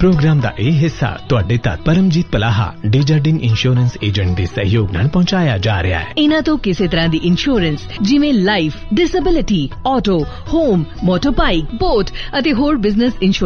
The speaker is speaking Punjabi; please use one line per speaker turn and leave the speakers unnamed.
ਪ੍ਰੋਗਰਾਮ ਦਾ ਇਹ ਹਿੱਸਾ ਤੁਹਾਡੇ ਤੱਕ ਪਰਮਜੀਤ ਪਲਾਹਾ ਡੇਜਰਡਿਨ ਇੰਸ਼ੋਰੈਂਸ ਏਜੰਟ ਦੇ ਸਹਿਯੋਗ ਨਾਲ ਪਹੁੰਚਾਇਆ ਜਾ ਰਿਹਾ ਹੈ।
ਇਹਨਾਂ ਤੋਂ ਕਿਸੇ ਤਰ੍ਹਾਂ ਦੀ ਇੰਸ਼ੋਰੈਂਸ ਜਿਵੇਂ life, disability, auto, home, ਮੋਟਰਬਾਈਕ, boat ਅਤੇ ਹੋਰ ਬਿਜ਼ਨਸ ਇੰਸ਼ੋਰੈਂਸ